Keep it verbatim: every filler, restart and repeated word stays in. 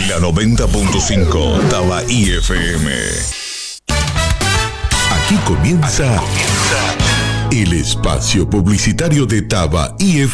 La noventa punto cinco Tabaí F M. Aquí comienza, Aquí comienza el espacio publicitario de Tabaí F M.